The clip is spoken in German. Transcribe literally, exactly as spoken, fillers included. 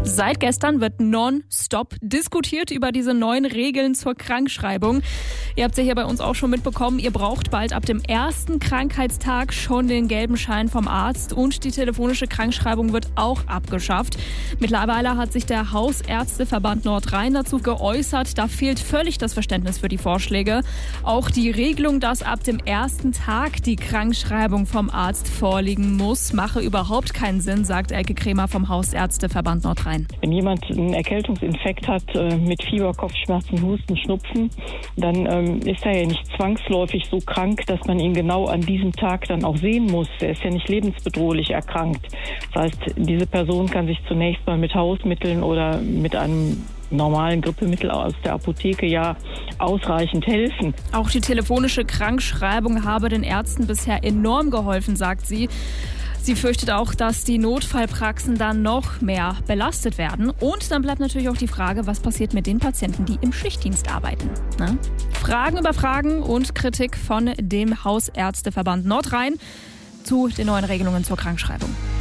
Seit gestern wird nonstop diskutiert über diese neuen Regeln zur Krankschreibung. Ihr habt es ja hier bei uns auch schon mitbekommen, ihr braucht bald ab dem ersten Krankheitstag schon den gelben Schein vom Arzt und die telefonische Krankschreibung wird auch abgeschafft. Mittlerweile hat sich der Hausärzteverband Nordrhein dazu geäußert, da fehlt völlig das Verständnis für die Vorschläge. Auch die Regelung, dass ab dem ersten Tag die Krankschreibung vom Arzt vorliegen muss, mache überhaupt keinen Sinn, sagt Elke Kremer vom Hausärzteverband Nordrhein. Wenn jemand einen Erkältungsinfekt hat äh, mit Fieber, Kopfschmerzen, Husten, Schnupfen, dann ähm, ist er ja nicht zwangsläufig so krank, dass man ihn genau an diesem Tag dann auch sehen muss. Er ist ja nicht lebensbedrohlich erkrankt. Das heißt, diese Person kann sich zunächst mal mit Hausmitteln oder mit einem normalen Grippemittel aus der Apotheke ja ausreichend helfen. Auch die telefonische Krankschreibung habe den Ärzten bisher enorm geholfen, sagt sie. Sie fürchtet auch, dass die Notfallpraxen dann noch mehr belastet werden. Und dann bleibt natürlich auch die Frage, was passiert mit den Patienten, die im Schichtdienst arbeiten. Na? Fragen über Fragen und Kritik von dem Hausärzteverband Nordrhein zu den neuen Regelungen zur Krankschreibung.